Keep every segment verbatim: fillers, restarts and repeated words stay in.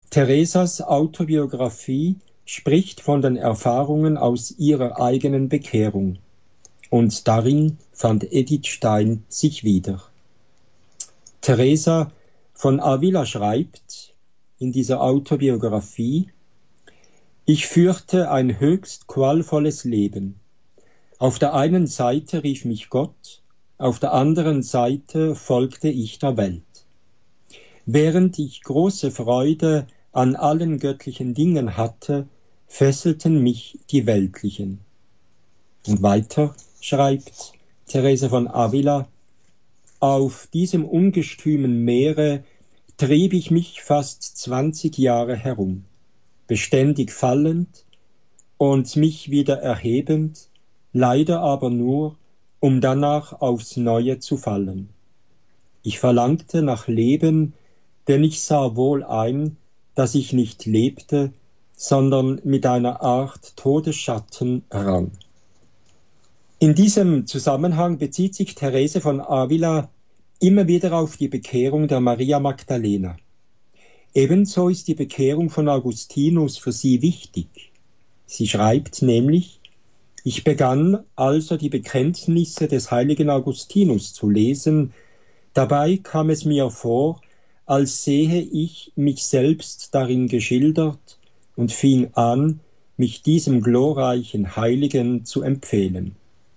Theresas Autobiografie spricht von den Erfahrungen aus ihrer eigenen Bekehrung. Und darin fand Edith Stein sich wieder. Teresa von Avila schreibt in dieser Autobiografie: Ich führte ein höchst qualvolles Leben. Auf der einen Seite rief mich Gott, auf der anderen Seite folgte ich der Welt. Während ich große Freude an allen göttlichen Dingen hatte, fesselten mich die weltlichen. Und weiter schreibt Teresa von Avila: Auf diesem ungestümen Meere trieb ich mich fast zwanzig Jahre herum, beständig fallend und mich wieder erhebend, leider aber nur, um danach aufs Neue zu fallen. Ich verlangte nach Leben, denn ich sah wohl ein, dass ich nicht lebte, sondern mit einer Art Todesschatten rang. In diesem Zusammenhang bezieht sich Therese von Avila immer wieder auf die Bekehrung der Maria Magdalena. Ebenso ist die Bekehrung von Augustinus für sie wichtig. Sie schreibt nämlich: Ich begann also die Bekenntnisse des heiligen Augustinus zu lesen. Dabei kam es mir vor, als sehe ich mich selbst darin geschildert und fing an, mich diesem glorreichen Heiligen zu empfehlen.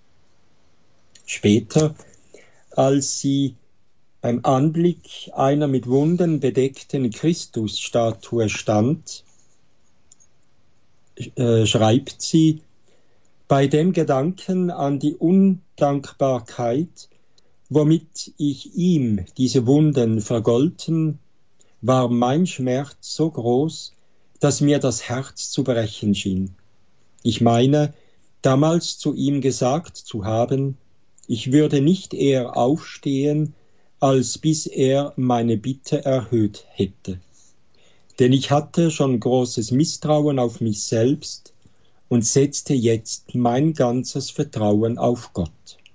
Später, als sie beim Anblick einer mit Wunden bedeckten Christusstatue stand, äh, schreibt sie: Bei dem Gedanken an die Undankbarkeit, womit ich ihm diese Wunden vergolten, war mein Schmerz so groß, dass mir das Herz zu brechen schien. Ich meine, damals zu ihm gesagt zu haben, ich würde nicht eher aufstehen, als bis er meine Bitte erhöht hätte. Denn ich hatte schon großes Misstrauen auf mich selbst und setzte jetzt mein ganzes Vertrauen auf Gott.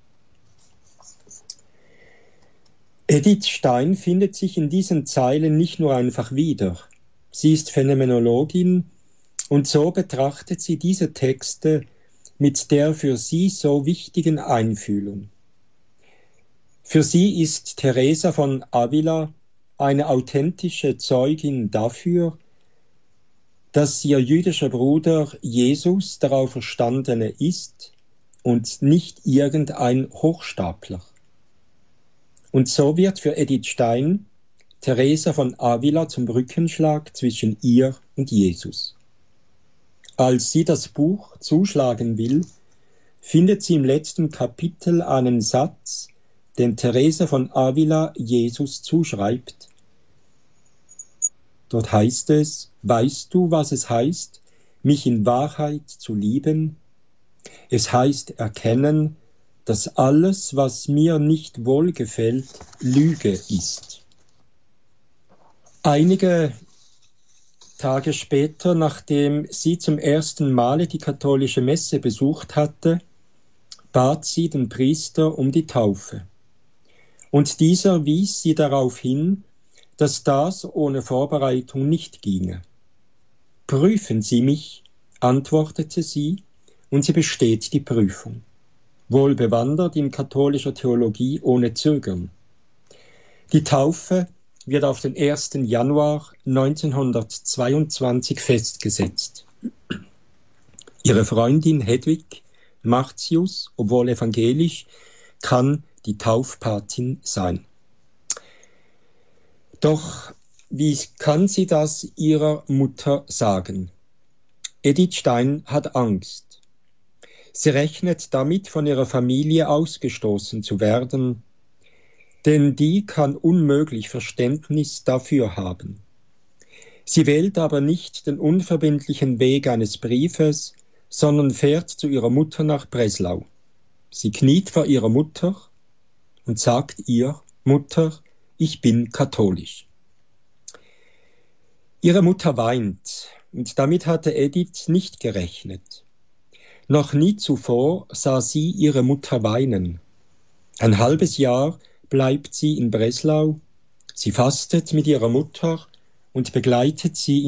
Edith Stein findet sich in diesen Zeilen nicht nur einfach wieder. Sie ist Phänomenologin und so betrachtet sie diese Texte mit der für sie so wichtigen Einfühlung. Für sie ist Teresa von Avila eine authentische Zeugin dafür, dass ihr jüdischer Bruder Jesus der Auferstandene ist und nicht irgendein Hochstapler. Und so wird für Edith Stein Teresa von Avila zum Brückenschlag zwischen ihr und Jesus. Als sie das Buch zuschlagen will, findet sie im letzten Kapitel einen Satz, den Teresa von Avila Jesus zuschreibt. Dort heißt es: Weißt du, was es heißt, mich in Wahrheit zu lieben? Es heißt erkennen, dass alles, was mir nicht wohlgefällt, Lüge ist. Einige Tage später, nachdem sie zum ersten Male die katholische Messe besucht hatte, bat sie den Priester um die Taufe. Und dieser wies sie darauf hin, dass das ohne Vorbereitung nicht ginge. Prüfen Sie mich, antwortete sie, und sie besteht die Prüfung. Wohl bewandert in katholischer Theologie ohne Zögern. Die Taufe wird auf den ersten Januar neunzehnhundertzweiundzwanzig festgesetzt. Ihre Freundin Hedwig Martius, obwohl evangelisch, kann die Taufpatin sein. Doch wie kann sie das ihrer Mutter sagen? Edith Stein hat Angst. Sie rechnet damit, von ihrer Familie ausgestoßen zu werden, denn die kann unmöglich Verständnis dafür haben. Sie wählt aber nicht den unverbindlichen Weg eines Briefes, sondern fährt zu ihrer Mutter nach Breslau. Sie kniet vor ihrer Mutter und sagt ihr: Mutter, ich bin katholisch. Ihre Mutter weint, und damit hatte Edith nicht gerechnet. Noch nie zuvor sah sie ihre Mutter weinen. Ein halbes Jahr bleibt sie in Breslau. Sie fastet mit ihrer Mutter und begleitet sie